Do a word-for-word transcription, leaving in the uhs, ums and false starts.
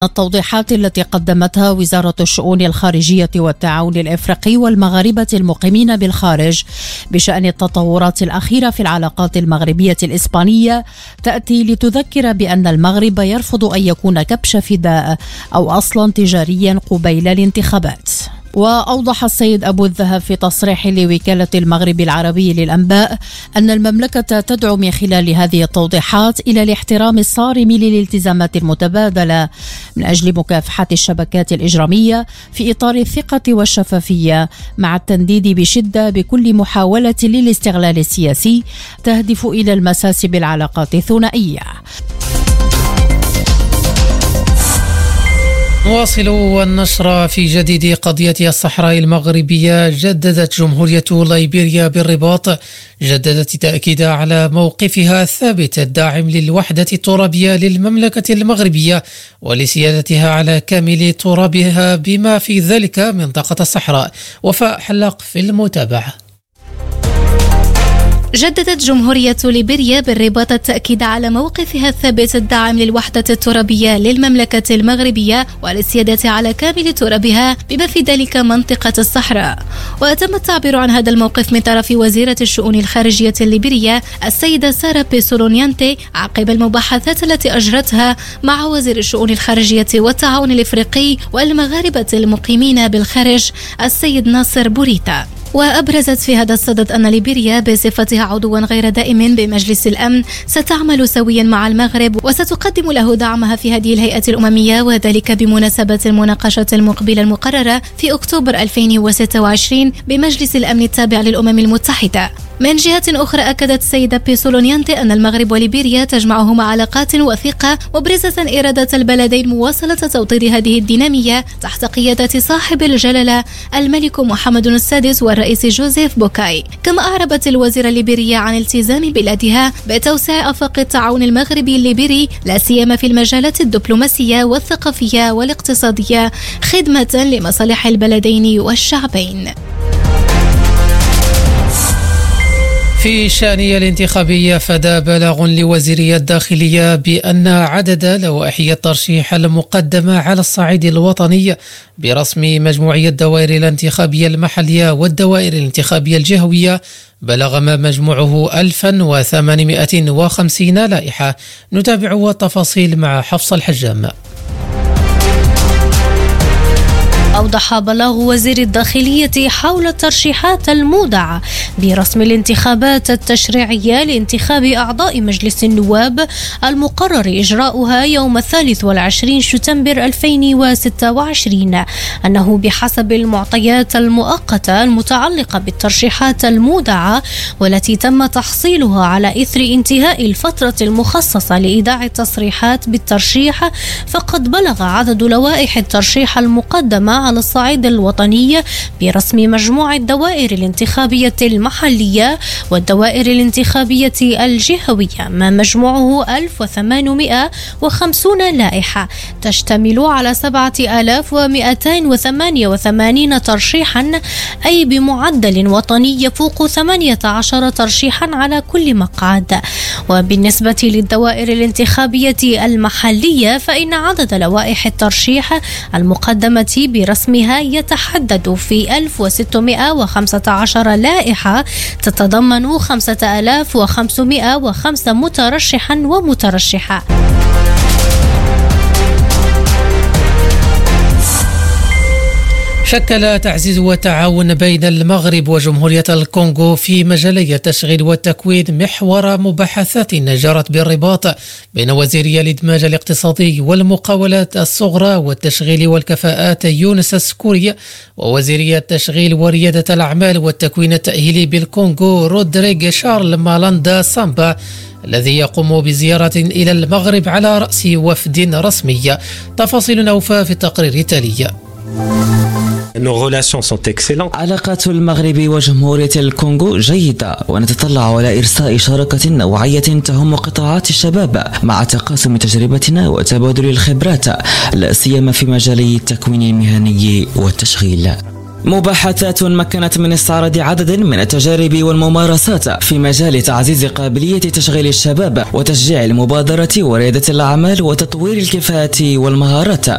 التوضيحات التي قدمتها وزارة الشؤون الخارجية والتعاون الإفريقي والمغاربة المقيمين بالخارج بشأن التطورات الأخيرة في العلاقات المغربية الإسبانية تأتي لتذكر بأن المغرب يرفض أن يكون كبش فداء أو أصلا تجاريا قبيل الانتخابات. وأوضح السيد أبو الذهب في تصريح لوكالة المغرب العربي للأنباء أن المملكة تدعو من خلال هذه التوضيحات إلى الاحترام الصارم للالتزامات المتبادلة من أجل مكافحة الشبكات الإجرامية في إطار الثقة والشفافية، مع التنديد بشدة بكل محاولة للاستغلال السياسي تهدف إلى المساس بالعلاقات الثنائية. نواصل النشر في جديد قضية الصحراء المغربية. جددت جمهورية ليبيريا بالرباط جددت تأكيدها على موقفها الثابت الداعم للوحدة الترابية للمملكة المغربية ولسيادتها على كامل ترابها بما في ذلك منطقة الصحراء. وفاء حلاق في المتابعة. جددت جمهورية ليبيريا بالرباط التأكيد على موقفها الثابت الداعم للوحدة الترابية للمملكة المغربية وللسيادة على كامل ترابها بما في ذلك منطقة الصحراء. وتم التعبير عن هذا الموقف من طرف وزيرة الشؤون الخارجية الليبيرية السيدة سارة بيسولونيانتي عقب المباحثات التي أجرتها مع وزير الشؤون الخارجية والتعاون الإفريقي والمغاربة المقيمين بالخارج السيد ناصر بوريتا. وأبرزت في هذا الصدد أن ليبيريا بصفتها عضوا غير دائم بمجلس الأمن ستعمل سويا مع المغرب وستقدم له دعمها في هذه الهيئة الأممية، وذلك بمناسبة المناقشة المقبلة المقررة في أكتوبر ألفين وستة وعشرين بمجلس الأمن التابع للأمم المتحدة. من جهة أخرى أكدت السيدة بيسولونيانتي أن المغرب وليبيريا تجمعهما علاقات وثيقة، مبرزة إرادة البلدين مواصلة توطيد هذه الدينامية تحت قيادة صاحب الجلالة الملك محمد السادس والرئيس جوزيف بوكاي. كما أعربت الوزيرة الليبيرية عن التزام بلادها بتوسيع آفاق التعاون المغربي الليبيري لا سيما في المجالات الدبلوماسية والثقافية والاقتصادية خدمة لمصالح البلدين والشعبين. في شأنية الانتخابية فدا بلاغ لوزيرية الداخلية بأن عدد لوائح الترشيح المقدمة على الصعيد الوطني برسم مجموعية الدوائر الانتخابية المحلية والدوائر الانتخابية الجهوية بلغ ما مجموعه ألفا وثمانمائة وخمسين لائحة. نتابع التفاصيل مع حفص الحجام. أوضح بلاغ وزير الداخلية حول الترشيحات المودعة برسم الانتخابات التشريعية لانتخاب أعضاء مجلس النواب المقرر إجراؤها يوم الثالث والعشرين شتنبر ألفين وستة وعشرين أنه بحسب المعطيات المؤقتة المتعلقة بالترشيحات المودعة والتي تم تحصيلها على إثر انتهاء الفترة المخصصة لإيداع التصريحات بالترشيح، فقد بلغ عدد لوائح الترشيح المقدمة على الصعيد الوطني برسم مجموع الدوائر الانتخابية المحلية والدوائر الانتخابية الجهوية ما مجموعه ألف وثمانمائة وخمسين لائحة تشتمل على سبعة آلاف ومئتين وثمانية وثمانين ترشيحا، أي بمعدل وطني يفوق ثمانية عشر ترشيحا على كل مقعد. وبالنسبة للدوائر الانتخابية المحلية فإن عدد لوائح الترشيح المقدمة برسمها يتحدد في ألف وستمائة وخمسة عشر لائحة تتضمن خمسة آلاف وخمسمائة وخمسة مترشحا ومترشحة. شكل تعزيز والتعاون بين المغرب وجمهورية الكونغو في مجالي التشغيل والتكوين محور مباحثات جرت بالرباط بين وزيري الإدماج الاقتصادي والمقاولات الصغرى والتشغيل والكفاءات يونس السكوري ووزيري التشغيل وريادة الأعمال والتكوين التأهيلي بالكونغو رودريغ شارل مالاندا سامبا الذي يقوم بزيارة إلى المغرب على رأس وفد رسمي. تفاصيل أوفى في التقرير التالي. علاقات المغرب وجمهورية الكونغو جيدة، ونتطلع إلى إرساء شراكة نوعية تهم قطاعات الشباب مع تقاسم تجربتنا وتبادل الخبرات لا سيما في مجال التكوين المهني والتشغيل. مباحثات مكنت من استعراض عدد من التجارب والممارسات في مجال تعزيز قابلية تشغيل الشباب وتشجيع المبادرة وريادة الأعمال وتطوير الكفاءات والمهارات.